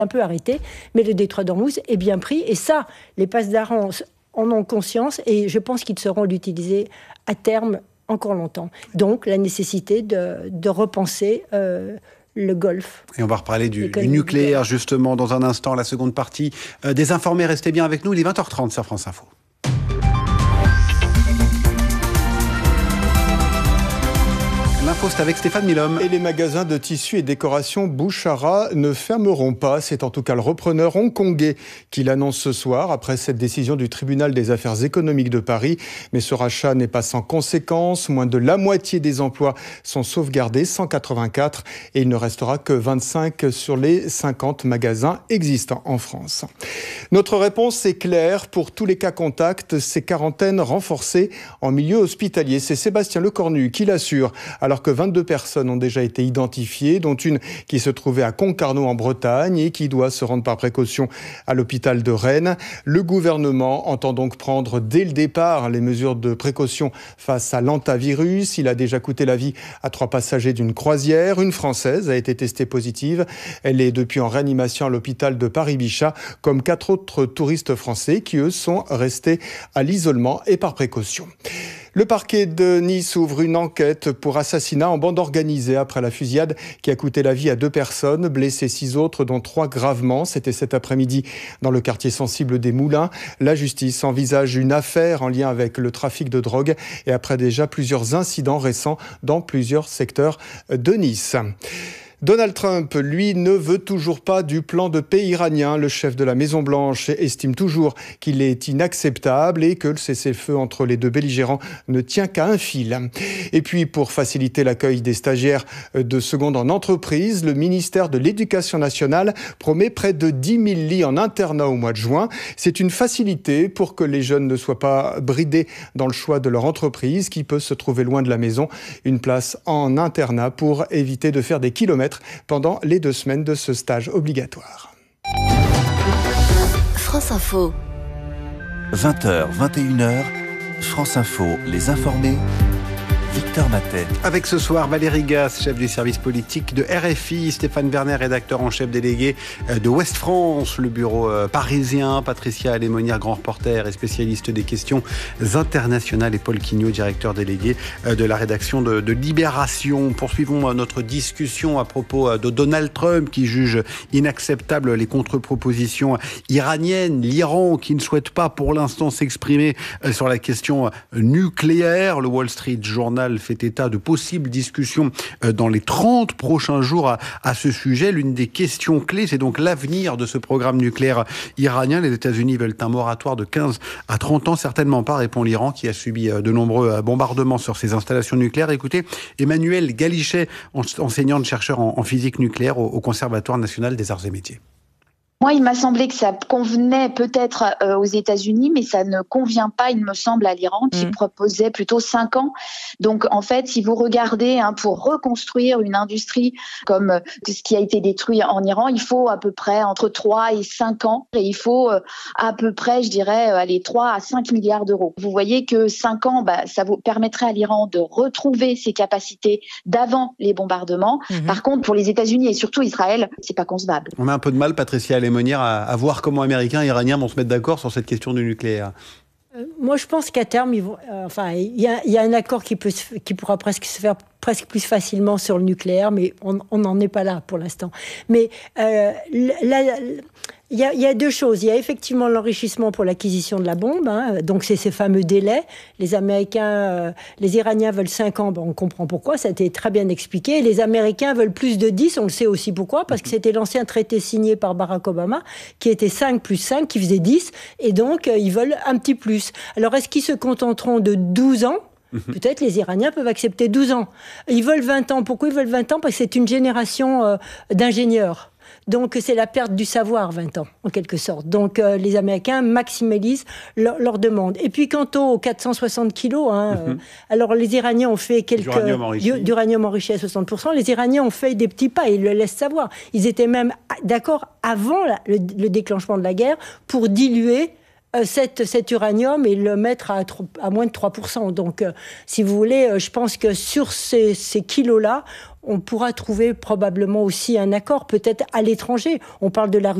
un peu arrêté, mais le détroit d'Ormuz est bien pris. Et ça, les passes d'Aran en ont conscience et je pense qu'ils sauront l'utiliser à terme encore longtemps. Donc, la nécessité de repenser le Golfe. Et on va reparler du nucléaire, justement, dans un instant, la seconde partie. Des informés, restez bien avec nous. Il est 20h30 sur France Info. L'info, c'est avec Stéphane Milhomme. Et les magasins de tissus et décorations Bouchara ne fermeront pas. C'est en tout cas le repreneur hongkongais qui l'annonce ce soir, après cette décision du tribunal des affaires économiques de Paris. Mais ce rachat n'est pas sans conséquences. Moins de la moitié des emplois sont sauvegardés, 184. Et il ne restera que 25 sur les 50 magasins existants en France. Notre réponse est claire. Pour tous les cas contacts, ces quarantaines renforcées en milieu hospitalier. C'est Sébastien Lecornu qui l'assure. Alors que 22 personnes ont déjà été identifiées, dont une qui se trouvait à Concarneau en Bretagne et qui doit se rendre par précaution à l'hôpital de Rennes. Le gouvernement entend donc prendre dès le départ les mesures de précaution face à l'hantavirus. Il a déjà coûté la vie à 3 passagers d'une croisière. Une Française a été testée positive. Elle est depuis en réanimation à l'hôpital de Paris-Bichat, comme 4 autres touristes français qui, eux, sont restés à l'isolement et par précaution. Le parquet de Nice ouvre une enquête pour assassinat en bande organisée après la fusillade qui a coûté la vie à 2 personnes, blessé 6 autres, dont 3 gravement. C'était cet après-midi dans le quartier sensible des Moulins. La justice envisage une affaire en lien avec le trafic de drogue et après déjà plusieurs incidents récents dans plusieurs secteurs de Nice. Donald Trump, lui, ne veut toujours pas du plan de paix iranien. Le chef de la Maison-Blanche estime toujours qu'il est inacceptable et que le cessez-le-feu entre les deux belligérants ne tient qu'à un fil. Et puis, pour faciliter l'accueil des stagiaires de seconde en entreprise, le ministère de l'Éducation nationale promet près de 10 000 lits en internat au mois de juin. C'est une facilité pour que les jeunes ne soient pas bridés dans le choix de leur entreprise qui peut se trouver loin de la maison. Une place en internat pour éviter de faire des kilomètres pendant les 2 semaines de ce stage obligatoire. France Info. 20h, 21h, France Info, les informés. Victor Matet. Avec ce soir Valérie Gasse, chef du service politique de RFI, Stéphane Vernet, rédacteur en chef délégué de Ouest France, le bureau parisien, Patricia Alémonière, grand reporter et spécialiste des questions internationales, et Paul Quignot, directeur délégué de la rédaction de Libération. Poursuivons notre discussion à propos de Donald Trump qui juge inacceptables les contre-propositions iraniennes, l'Iran qui ne souhaite pas pour l'instant s'exprimer sur la question nucléaire. Le Wall Street Journal fait état de possibles discussions dans les 30 prochains jours à ce sujet. L'une des questions clés, c'est donc l'avenir de ce programme nucléaire iranien. Les États-Unis veulent un moratoire de 15 à 30 ans. Certainement pas, répond l'Iran, qui a subi de nombreux bombardements sur ses installations nucléaires. Écoutez, Emmanuel Galichet, enseignante-chercheur en physique nucléaire au Conservatoire national des arts et métiers. Moi, il m'a semblé que ça convenait peut-être aux États-Unis, mais ça ne convient pas, il me semble, à l'Iran, qui proposait plutôt 5 ans. Donc, en fait, si vous regardez, pour reconstruire une industrie comme ce qui a été détruit en Iran, il faut à peu près entre 3 et 5 ans. Et il faut à peu près, je dirais, 3 à 5 milliards d'euros. Vous voyez que 5 ans, ça vous permettrait à l'Iran de retrouver ses capacités d'avant les bombardements. Par contre, pour les États-Unis et surtout Israël, c'est pas concevable. On a un peu de mal, Patricia Alémonière, à voir comment Américains et Iraniens vont se mettre d'accord sur cette question du nucléaire. Moi, je pense qu'à terme, il y a un accord qui pourra presque se faire presque plus facilement sur le nucléaire, mais on n'en est pas là pour l'instant. Mais il y a 2 choses. Il y a effectivement l'enrichissement pour l'acquisition de la bombe, donc c'est ces fameux délais. Les Américains, les Iraniens veulent 5 ans, on comprend pourquoi, ça a été très bien expliqué. Les Américains veulent plus de 10, on le sait aussi pourquoi, parce que c'était l'ancien traité signé par Barack Obama, qui était 5 plus 5, qui faisait 10, et donc ils veulent un petit plus. Alors est-ce qu'ils se contenteront de 12 ans ? Peut-être les Iraniens peuvent accepter 12 ans. Ils veulent 20 ans. Pourquoi ils veulent 20 ans ? Parce que c'est une génération d'ingénieurs. Donc, c'est la perte du savoir, 20 ans, en quelque sorte. Donc, les Américains maximalisent leur demande. Et puis, quant aux 460 kilos, alors les Iraniens ont fait d'uranium enrichi à 60%. Les Iraniens ont fait des petits pas, ils le laissent savoir. Ils étaient même d'accord, avant le déclenchement de la guerre, pour diluer cet uranium et le mettre à moins de 3%. Donc, si vous voulez, je pense que sur ces kilos-là, on pourra trouver probablement aussi un accord, peut-être à l'étranger. On parle de la